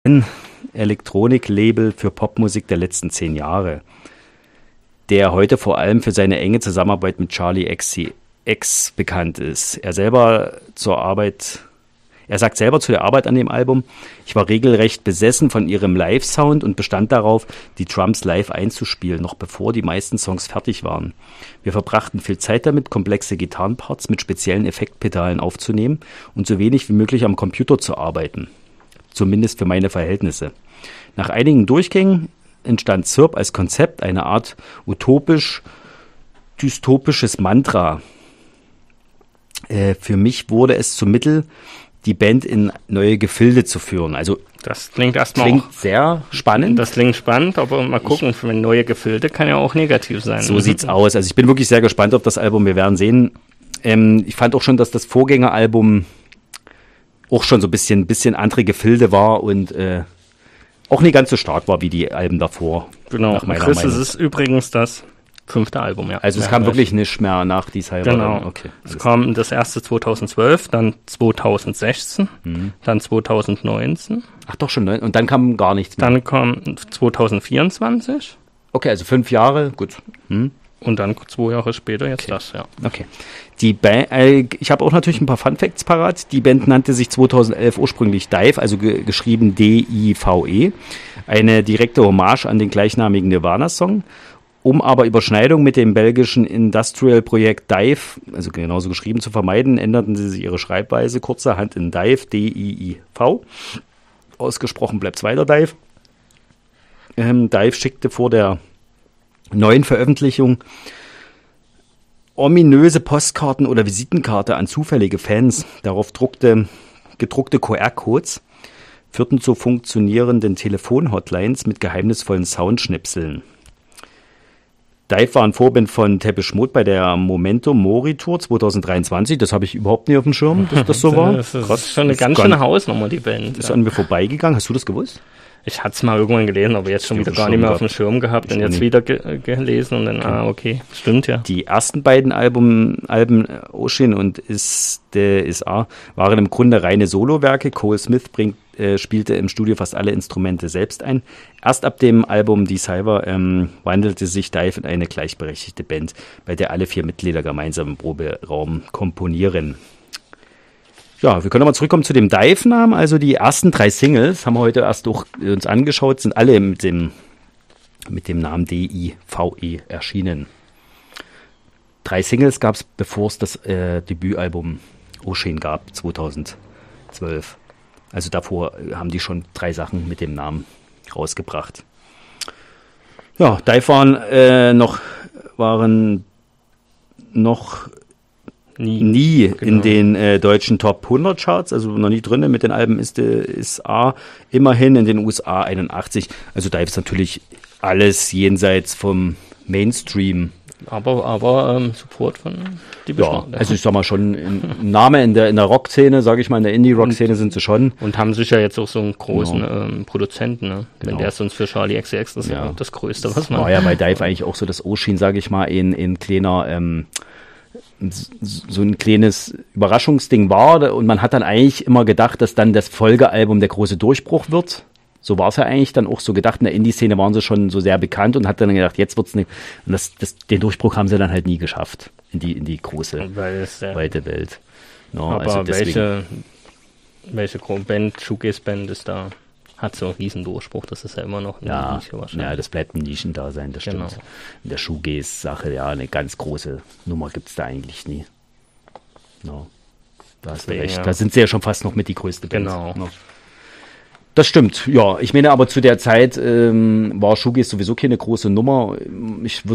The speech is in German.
Elektronik-Label für Popmusik der letzten 10 Jahre, der heute vor allem für seine enge Zusammenarbeit mit Charli XCX bekannt ist. Er sagt selber zu der Arbeit an dem Album: Ich war regelrecht besessen von ihrem Live-Sound und bestand darauf, die Drums live einzuspielen, noch bevor die meisten Songs fertig waren. Wir verbrachten viel Zeit damit, komplexe Gitarrenparts mit speziellen Effektpedalen aufzunehmen und so wenig wie möglich am Computer zu arbeiten. Zumindest für meine Verhältnisse. Nach einigen Durchgängen entstand Zirp als Konzept, eine Art utopisch-dystopisches Mantra. Für mich wurde es zum Mittel, die Band in neue Gefilde zu führen. Also das klingt erstmal sehr spannend. Das klingt spannend, aber mal gucken, für neue Gefilde kann ja auch negativ sein. So sieht's aus. Also ich bin wirklich sehr gespannt auf das Album. Wir werden sehen. Ich fand auch schon, dass das Vorgängeralbum auch schon so ein bisschen andere Gefilde war und auch nicht ganz so stark war wie die Alben davor. Genau. Chris, es ist übrigens das 5. Album, ja. Also es kam wirklich nicht mehr nach Desire. Genau. Okay. Es kam das erste 2012, dann 2016, dann 2019. Ach doch, schon, und dann kam gar nichts mehr. Dann kam 2024. Okay, also 5 Jahre, gut. Und dann 2 Jahre später jetzt das, ja. Okay. Die Band, ich habe auch natürlich ein paar Funfacts parat. Die Band nannte sich 2011 ursprünglich Dive, also geschrieben D-I-V-E. Eine direkte Hommage an den gleichnamigen Nirvana-Song. Um aber Überschneidung mit dem belgischen Industrial-Projekt Dive, also genauso geschrieben, zu vermeiden, änderten sie ihre Schreibweise kurzerhand in Dive, D-I-I-V. Ausgesprochen bleibt's weiter Dive. Dive schickte vor der neuen Veröffentlichung ominöse Postkarten oder Visitenkarte an zufällige Fans. Darauf gedruckte QR-Codes führten zu funktionierenden Telefon-Hotlines mit geheimnisvollen Soundschnipseln. Dive war ein Vorband von Depeche Mode bei der Memento Mori Tour 2023. Das habe ich überhaupt nicht auf dem Schirm, dass das so war. Das ist schon eine ganz schöne Hausnummer, die Band. Ist an mir vorbeigegangen. Hast du das gewusst? Ich hatte es mal irgendwann gelesen, aber jetzt schon wieder gar nicht mehr auf dem Schirm gehabt und jetzt wieder gelesen und dann, okay, stimmt ja. Die ersten beiden Alben Ocean und Is A waren im Grunde reine Solowerke. Cole Smith spielte im Studio fast alle Instrumente selbst ein. Erst ab dem Album Deceiver wandelte sich Dive in eine gleichberechtigte Band, bei der alle 4 Mitglieder gemeinsam im Proberaum komponieren. Ja, wir können nochmal zurückkommen zu dem Dive-Namen. Also die ersten 3 Singles haben wir heute erst auch uns angeschaut, sind alle mit dem Namen D-I-V-E erschienen. 3 Singles gab es, bevor es das Debütalbum Ocean gab, 2012. Also davor haben die schon 3 Sachen mit dem Namen rausgebracht. Ja, Dive waren noch nie genau in den deutschen Top 100 Charts, also noch nie drin. Mit den Alben ist A immerhin in den USA 81. Also Dive ist natürlich alles jenseits vom Mainstream. Aber Support von die Beschreibung. Ja, also ich sag mal schon, ein Name in der Rock-Szene, sage ich mal, in der Indie-Rock-Szene sind sie schon. Und haben sicher jetzt auch so einen großen Produzenten, ne? Genau. Wenn der ist sonst für Charli XCX das das Größte, was man... War ja bei Dive eigentlich auch so, das Ocean, sage ich mal, in kleiner... so ein kleines Überraschungsding war und man hat dann eigentlich immer gedacht, dass dann das Folgealbum der große Durchbruch wird. So war es ja eigentlich dann auch so gedacht. In der Indie-Szene waren sie schon so sehr bekannt und hat dann gedacht, jetzt wird's nicht. Und den Durchbruch haben sie dann halt nie geschafft in die große, weite Welt. No, aber also welche Band, Shoegaze-Band ist da? Hat so einen riesen Durchbruch, das ist ja immer noch eine Nische wahrscheinlich. Ja, das bleibt ein Nischendasein, das stimmt. In der Shoegaze-Sache, ja, eine ganz große Nummer gibt's da eigentlich nie. No. Da hast du recht. Ja. Da sind sie ja schon fast noch mit die größte Band. Genau. No. Das stimmt, ja. Ich meine, aber zu der Zeit war Shoegaze sowieso keine große Nummer. Ich